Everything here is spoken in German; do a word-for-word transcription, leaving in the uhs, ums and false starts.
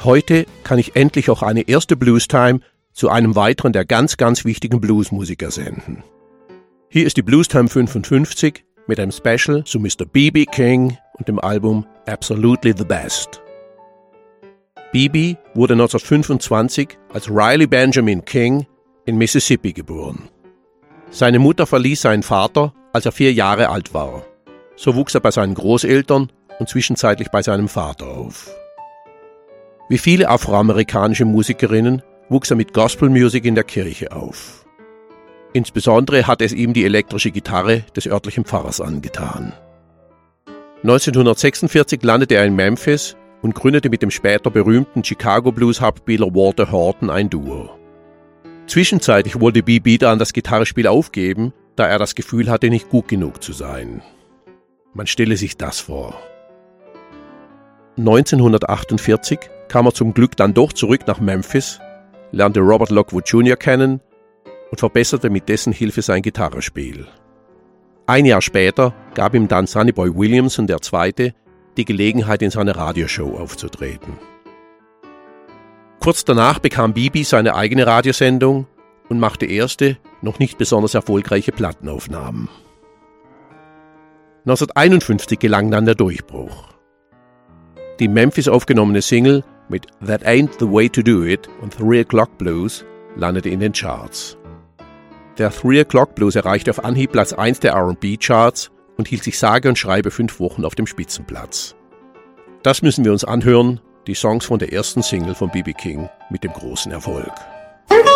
Heute kann ich endlich auch eine erste Blues-Time zu einem weiteren der ganz, ganz wichtigen Bluesmusiker senden. Hier ist die Blues-Time fünfundfünfzig mit einem Special zu Mister B B King und dem Album Absolutely the Best. B B wurde neunzehnhundertfünfundzwanzig als Riley Benjamin King in Mississippi geboren. Seine Mutter verließ seinen Vater, als er vier Jahre alt war. So wuchs er bei seinen Großeltern und zwischenzeitlich bei seinem Vater auf. Wie viele afroamerikanische Musikerinnen wuchs er mit Gospel Music in der Kirche auf. Insbesondere hat es ihm die elektrische Gitarre des örtlichen Pfarrers angetan. neunzehnhundertsechsundvierzig landete er in Memphis und gründete mit dem später berühmten Chicago Blues-Hauptspieler Walter Horton ein Duo. Zwischenzeitlich wollte B B dann das Gitarrespiel aufgeben, da er das Gefühl hatte, nicht gut genug zu sein. Man stelle sich das vor. neunzehnhundertachtundvierzig kam er zum Glück dann doch zurück nach Memphis, lernte Robert Lockwood Junior kennen und verbesserte mit dessen Hilfe sein Gitarrespiel. Ein Jahr später gab ihm dann Sonny Boy Williamson der Zweite die Gelegenheit, in seiner Radioshow aufzutreten. Kurz danach bekam B B seine eigene Radiosendung und machte erste, noch nicht besonders erfolgreiche Plattenaufnahmen. neunzehnhunderteinundfünfzig gelang dann der Durchbruch. Die Memphis aufgenommene Single mit That Ain't the Way to Do It und Three O'Clock Blues landete in den Charts. Der Three O'Clock Blues erreichte auf Anhieb Platz eins der R und B-Charts und hielt sich sage und schreibe fünf Wochen auf dem Spitzenplatz. Das müssen wir uns anhören, die Songs von der ersten Single von B B King mit dem großen Erfolg.